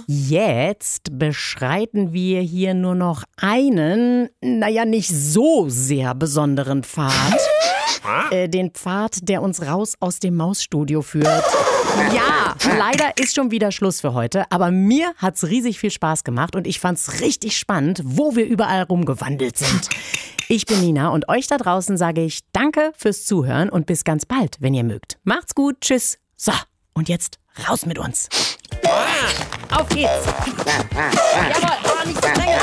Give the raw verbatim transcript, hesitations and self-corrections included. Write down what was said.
Jetzt beschreiten wir hier nur noch einen, naja, nicht so sehr besonderen Pfad. Äh, den Pfad, der uns raus aus dem Mausstudio führt. Ja, leider ist schon wieder Schluss für heute, aber mir hat's riesig viel Spaß gemacht und ich fand's richtig spannend, wo wir überall rumgewandelt sind. Ich bin Nina und euch da draußen sage ich Danke fürs Zuhören und bis ganz bald, wenn ihr mögt. Macht's gut, tschüss. So, und jetzt raus mit uns. Auf geht's. Jawohl, aber nicht so schnell.